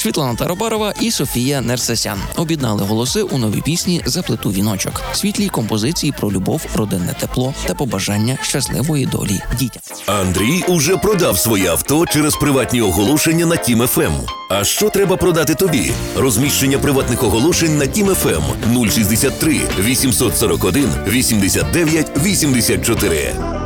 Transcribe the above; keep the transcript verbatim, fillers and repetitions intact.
Світлана Таробарова і Софія Нерсесян об'єднали голоси у новій пісні «Заплету віночок». Світлій композиції про любов, родинне тепло та побажання щасливої долі дітям. Андрій уже продав своє авто через приватні оголошення на Тім еф ем. А що треба продати тобі? Розміщення приватних оголошень на Тім еф ем нуль шістдесят три вісімсот сорок один вісімдесят дев'ять вісімдесят чотири.